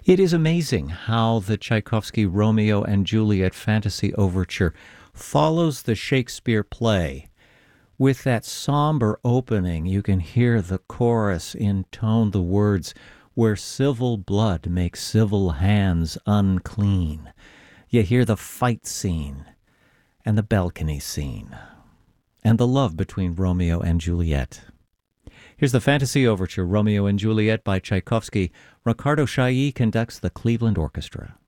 It is amazing how the Tchaikovsky Romeo and Juliet Fantasy Overture follows the Shakespeare play. With that somber opening, you can hear the chorus intone the words, "Where civil blood makes civil hands unclean." You hear the fight scene, and the balcony scene, and the love between Romeo and Juliet. Here's the Fantasy Overture, Romeo and Juliet by Tchaikovsky. Ricardo Chailly conducts the Cleveland Orchestra.